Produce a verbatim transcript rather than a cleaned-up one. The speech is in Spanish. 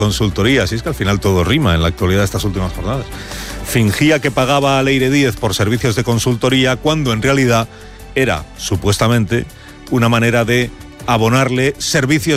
consultoría, si es que al final todo rima en la actualidad de estas últimas jornadas. Fingía que pagaba a Leire Díez por servicios de consultoría cuando en realidad era, supuestamente, una manera de abonarle servicios